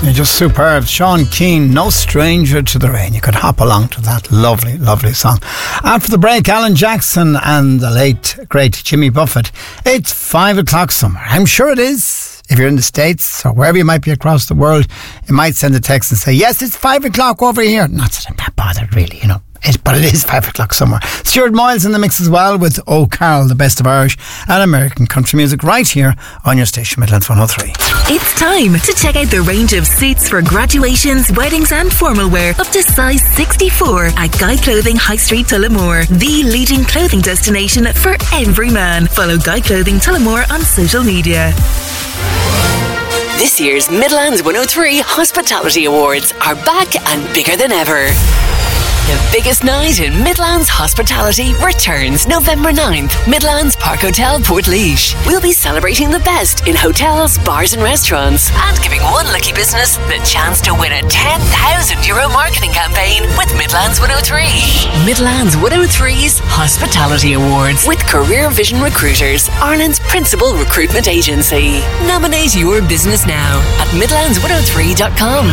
You're just superb. Sean Keane, No Stranger to the Rain. You could hop along to that lovely, lovely song. After the break, Alan Jackson and the late, great Jimmy Buffett. It's 5 o'clock somewhere. I'm sure it is. If you're in the States or wherever you might be across the world, you might send a text and say, yes, it's 5 o'clock over here. Not that I'm that bothered, really, you know. But it is 5 o'clock somewhere. Stuart Miles in the mix as well with Oh Carol, the best of Irish and American country music right here on your station, Midlands 103. It's time to check out the range of suits for graduations, weddings and formal wear up to size 64 at Guy Clothing High Street, Tullamore, the leading clothing destination for every man. Follow Guy Clothing Tullamore on social media. This year's Midlands 103 Hospitality Awards are back and bigger than ever. The biggest night in Midlands hospitality returns November 9th, Midlands Park Hotel, Portlaoise. We'll be celebrating the best in hotels, bars and restaurants and giving one lucky business the chance to win a €10,000 marketing campaign with Midlands 103. Midlands 103's Hospitality Awards with Career Vision Recruiters, Ireland's principal recruitment agency. Nominate your business now at midlands103.com.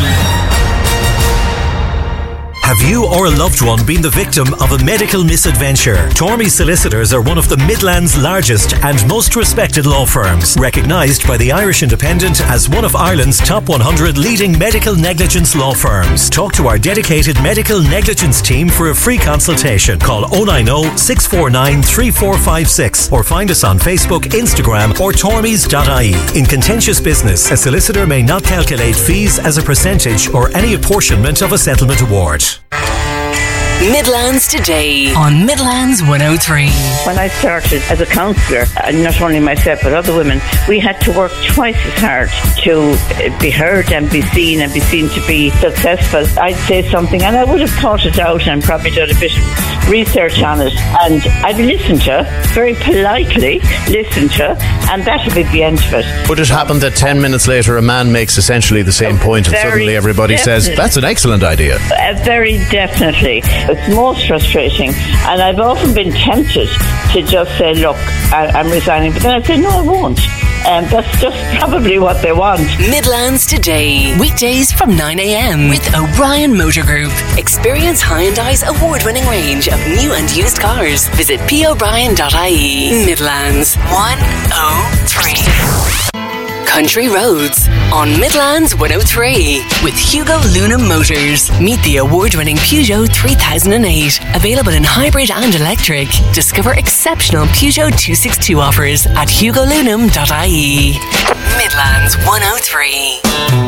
Have you or a loved one been the victim of a medical misadventure? Tormey Solicitors are one of the Midlands' largest and most respected law firms, recognised by the Irish Independent as one of Ireland's top 100 leading medical negligence law firms. Talk to our dedicated medical negligence team for a free consultation. Call 090 649 3456 or find us on Facebook, Instagram or tormeys.ie. In contentious business, a solicitor may not calculate fees as a percentage or any apportionment of a settlement award. Midlands Today on Midlands 103. When I started as a counsellor, not only myself but other women, we had to work twice as hard to be heard and be seen to be successful. I'd say something and I would have thought it out and probably done a bit of research on it, and I'd listen to, very politely listen to, and that would be the end of it. Would it happen that 10 minutes later a man makes essentially the same point and suddenly everybody says, that's an excellent idea? Very definitely. It's most frustrating, and I've often been tempted to just say, look, I'm resigning, but then I say, no, I won't. That's just probably what they want. Midlands Today, weekdays from 9 a.m. with O'Brien Motor Group. Experience Hyundai's award-winning range of new and used cars. Visit pobrien.ie. Midlands 103. Country Roads on Midlands 103 with Hugo Luna Motors. Meet the award-winning Peugeot 3008, available in hybrid and electric. Discover exceptional Peugeot 262 offers at hugolunum.ie. Midlands 103.